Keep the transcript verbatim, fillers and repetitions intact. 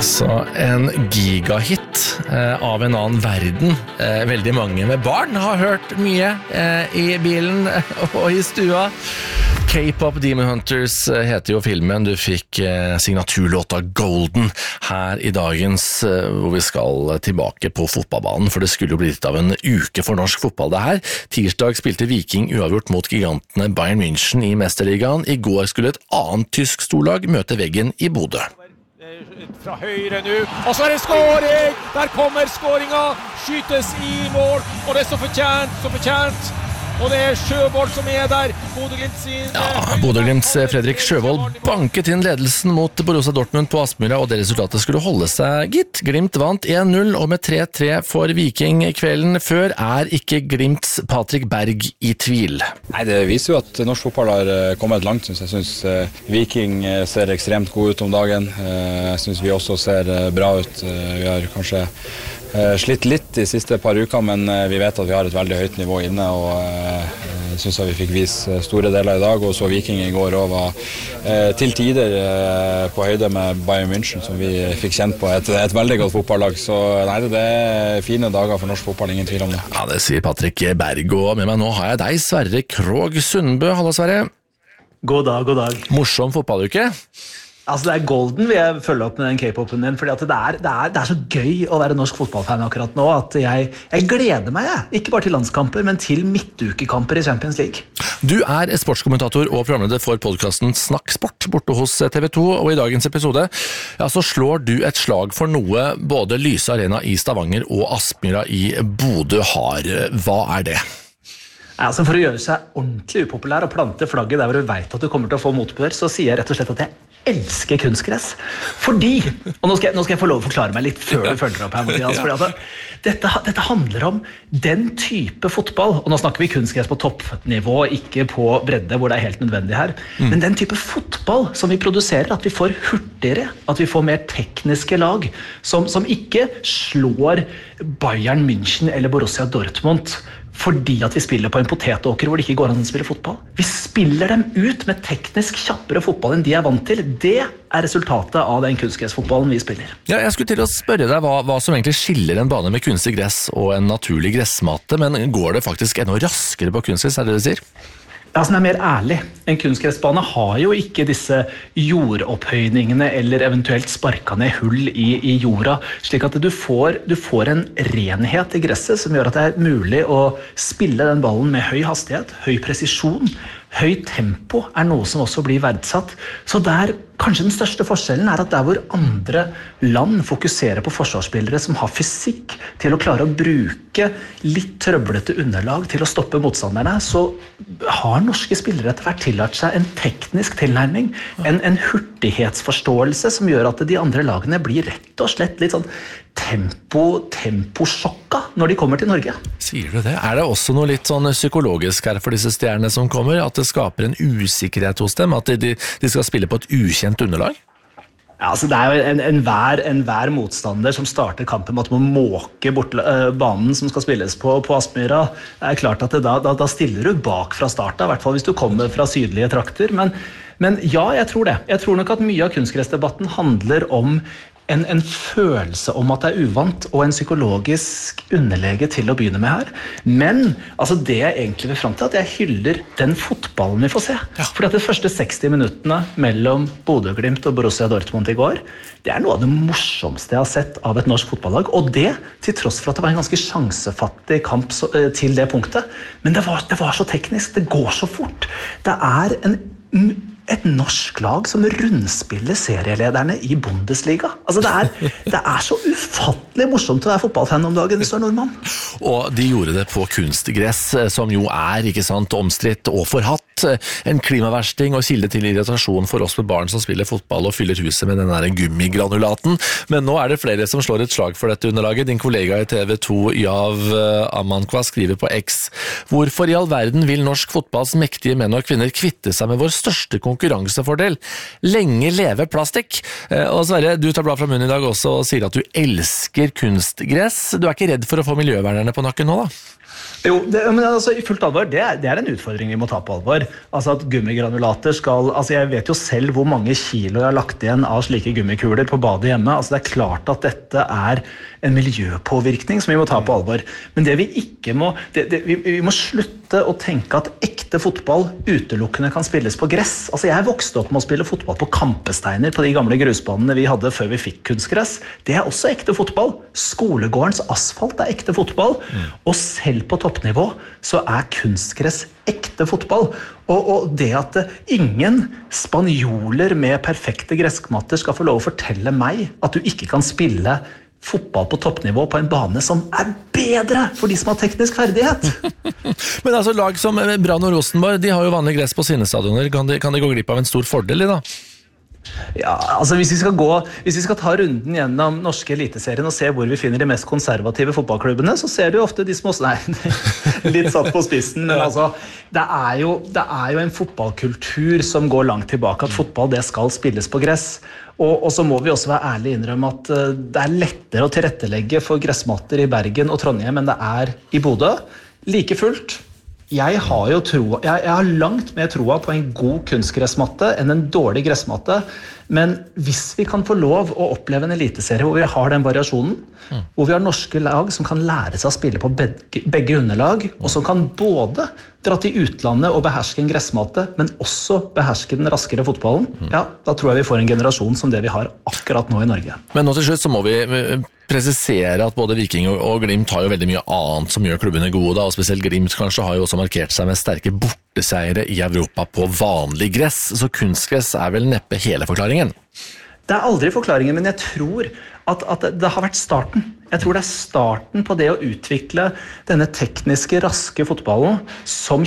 Altså en gigahit eh, av en annen verden. Eh, veldig mange med barn har hørt mye eh, i bilen og i stua. K-pop Demon Hunters heter jo filmen. Du fikk eh, signaturlåta Golden her i dagens, eh, hvor vi skal tilbake på fotballbanen, for det skulle jo bli litt av en uke for norsk fotball det her. Tirsdag spilte Viking uavgjort mot gigantene Bayern München i Mesterligaen. I går skulle et annet tysk storlag møte veggen i Bodø. Fra høyre nu, og så er det skåring! Der kommer skåringa, skytes i mål, og det er så fortjent, så fortjent. Og det er Sjøvold som er der. Bodø-Glimt sin... Ja, Bodø-Glimts Fredrik Sjøvold banket inn ledelsen mot Borussia Dortmund på Aspmyra, og det resultatet skulle holde seg, gitt. Glimt vant en null, og med tre tre for Viking kvelden før er ikke Glimts Patrick Berg i tvil. Nei, det viser jo at norsk fotball har kommet langt, synes jeg. Jeg synes Viking ser ekstremt god ut om dagen. Jeg synes vi også ser bra ut. Vi har kanskje slitt litt de siste par uker, men vi vet at vi har et veldig høyt nivå inne, og jeg synes at vi fikk vise store deler i dag, og så Viking i går også var til tider på høyde med Bayern München, som vi fikk kjent på et, et veldig godt fotballag. Så nei, det er fine dager for norsk fotball, ingen tvil om det. Ja, det sier Patrick Berg, og med meg nå har jeg deg, Sverre Krog Sundbø. Hallo, Sverre. God dag, god dag. Morsom fotballuke. Altså, det er golden vil jeg følge opp med den K-popen din, fordi at det er, det, er, det er så gøy å være norsk fotballfan akkurat nå, at jeg, jeg gleder meg, jeg. Ikke bare til landskamper, men til midtukekamper i Champions League. Du er sportskommentator og programleder for podcasten Snakk Sport borte hos T V to, og i dagens episode ja, så slår du et slag for noe både Lyse Arena i Stavanger og Aspmyra i Bodø har. Hva er det? Altså, for å gjøre seg ordentlig upopulær og plante flagget der hvor du vet at du kommer til å få motbør, så sier jeg rett og slett at jeg elsker kunstgress. Fordi, og nå skal, jeg, nå skal jeg få lov å forklare meg litt før du følger opp her, Mathias, fordi at dette, dette handler om den type fotball, og nå snakker vi kunstgress på toppnivå, ikke på bredde, hvor det er helt nødvendig her, mm. men den type fotball som vi produserer, at vi får hurtigere, at vi får mer tekniske lag, som, som ikke slår Bayern München eller Borussia Dortmund, fordi at vi spiller på en potetåker hvor det ikke går an å spille fotball. Vi spiller dem ut med teknisk kjappere fotball enn de er vant til. Det er resultatet av den kunstgressfotballen vi spiller. Ja, jeg skulle til å spørre deg hva, hva som egentlig skiller en bane med kunstig gress og en naturlig gressmate, men går det faktisk enda raskere på kunstgress, er det det du sier? Altså, den er mer ærlig. En kunstgressbane har jo ikke disse jordopphøyningene eller eventuelt sparka ned hull i, i jorda, slik at du får, du får en renhet i gresset som gjør at det er mulig å spille den ballen med høy hastighet, høy presisjon. Høy tempo er noe som også blir verdsatt. Så der, kanskje den største forskjellen er at der hvor andre land fokuserer på forsvarsspillere som har fysikk til å klare å bruke litt trøblete underlag til å stoppe motstanderne, så har norske spillere etter hvert tillært seg en teknisk tilnærming, en, en hurtighetsforståelse som gjør at de andre lagene blir rett og slett litt sånn tempo, temposjokka når de kommer til Norge. Sier du det? Er det også noe litt sånn psykologisk her for disse stjernene som kommer, at det skaper en usikkerhet hos dem, at de, de skal spille på et ukjent underlag? Ja, altså det er jo en, en, hver, en hver motstander som starter kampen med at man måker bort uh, banen som skal spilles på, på Aspmyra. Det er klart at det, da, da, da stiller du bak fra starten, i hvert fall hvis du kommer fra sydlige trakter, men, men ja, jeg tror det. Jeg tror nok at mye av kunstgressdebatten handler om En, en følelse om at det er uvant og en psykologisk underlege til å begynne med her. Men altså det jeg egentlig vil frem til, at jeg hyller den fotballen vi får se. Ja. Fordi at de første seksti minuttene mellom Bodø-Glimt og Borussia Dortmund i går, det er noe av det morsomste jeg har sett av et norsk fotballag. Og det til tross for at det var en ganske sjansefattig kamp så, til det punktet. Men det var, det var så teknisk, det går så fort. Det er en... et norsk lag som rundspiller serielederne i Bundesliga. Altså det er, det er så ufattelig morsomt å være fotballfan om dagen hvis du er nordmann. Og de gjorde det på kunstgress, som jo er, ikke sant, omstridt og forhatt. En klimaversting og kilde til irritasjon for oss med barn som spiller fotball og fyller huset med den der gummigranulaten. Men nå er det flere som slår et slag for dette underlaget. Din kollega i T V to, Yav Amankwa, skriver på X: Hvorfor i all verden vil norsk fotballs mektige menn og kvinner kvitte seg med vår største konkurransefordel? Lenge leve plastikk! Og Sverre, du tar blad fra munnen i dag også og sier at du elsker kunstgress. Du er ikke redd for å få miljøvernerne på nakken nå, da? Jo, det, men altså, i fullt alvor, det er, det er en utfordring vi må ta på alvor. Altså at gummigranulater skal, altså jeg vet jo selv hvor mange kilo jeg har lagt igjen av slike gummikuler på badet hjemme. Altså det er klart at dette er en miljøpåvirkning som vi må ta på alvor. Men det vi ikke må, det, det, vi, vi må slutte å tenke at ekte fotball utelukkende kan spilles på gress. Altså jeg vokste opp med å spille fotball på kampesteiner på de gamle grusbanene vi hadde før vi fikk kunstgress. Det er også ekte fotball. Skolegårdens asfalt er ekte fotball. Mm. Og selv på toppnivå så er kunstgress ekte fotball. Og, og det at ingen spanjoler med perfekte gressmatter skal få lov å fortelle meg at du ikke kan spille fotball på toppnivå på en bane som er bedre for de som har teknisk ferdighet. Men altså lag som Brann og Rosenborg, de har jo vanlig gress på sine stadioner. Kan de, kan de gå glipp av en stor fordel i da? Ja, altså hvis vi skal gå, hvis vi skal ta runden gjennom norske eliteserien og se hvor vi finner de mest konservative fotballklubbene, så ser du jo ofte de som også, nei, litt satt på spissen, men altså, det er jo, det er jo en fotballkultur som går langt tilbake, at fotball det skal spilles på gress. Og, og så må vi også være ærlige innrømme at uh, det er lettere å tilrettelegge for gressmatter i Bergen og Trondheim enn det er i Bodø. Like fullt, jeg har jo troa, jeg, jeg har langt mer troa på en god kunstgressmatte enn en dårlig gressmatte, men hvis vi kan få lov å oppleve en eliteserie hvor vi har den variasjonen, mm. hvor vi har norske lag som kan lære seg å spille på begge, begge underlag, og som kan både dra til utlandet og beherske en gressmatte, men også beherske den raskere fotballen, mm. ja, da tror jeg vi får en generasjon som det vi har akkurat nå i Norge. Men nå til slutt så må vi presisere at både Viking og Glimt har jo veldig mye annet som gjør klubbene gode, da, og spesielt Glimt kanskje har jo også markert seg med sterke borteseiere i Europa på vanlig gress, så kunstgress er vel neppe hele forklaringen. Det er aldri forklaringen, men jeg tror at, at det har vært starten. Jeg tror det er starten på det å utvikle denne tekniske, raske fotballen som